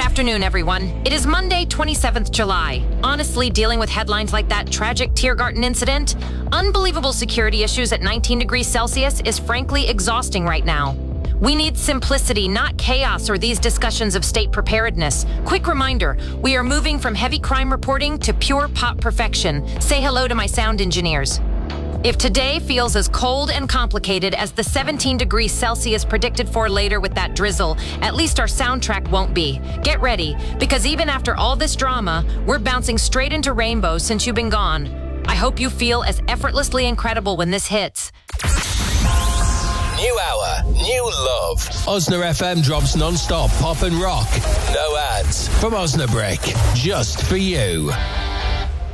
afternoon, everyone. It is Monday, 27th July. Honestly, dealing with headlines like that tragic Tiergarten incident, unbelievable security issues at 19 degrees Celsius is frankly exhausting right now. We need simplicity, not chaos or these discussions of state preparedness. Quick reminder, we are moving from heavy crime reporting to pure pop perfection. Say hello to my sound engineers. If today feels as cold and complicated as the 17 degrees Celsius predicted for later with that drizzle, at least our soundtrack won't be. Get ready, because even after all this drama, we're bouncing straight into rainbows since you've been gone. I hope you feel as effortlessly incredible when this hits. New hour, new love. Osna FM drops non-stop pop and rock. No ads from Osnabrück, just for you.